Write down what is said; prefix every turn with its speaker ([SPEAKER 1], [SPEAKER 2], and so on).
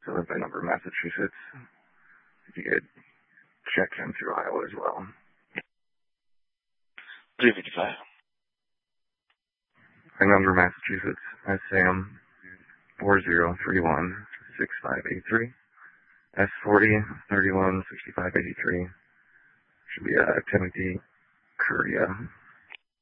[SPEAKER 1] So the VIN number, Massachusetts. If you could check in through Iowa as well.
[SPEAKER 2] 355.
[SPEAKER 1] VIN number, Massachusetts. SM 40316583. S40316583. Should be Timothy Curia.